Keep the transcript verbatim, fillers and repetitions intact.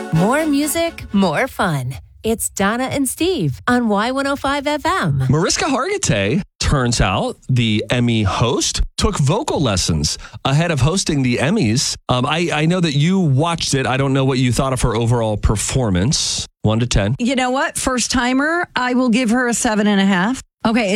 More music, more fun. It's Donna and Steve on Y one oh five F M. Mariska Hargitay, turns out, the Emmy host, took vocal lessons ahead of hosting the Emmys. Um, I, I know that you watched it. I don't know what you thought of her overall performance. One to ten. You know what? First timer, I will give her a seven and a half. Okay.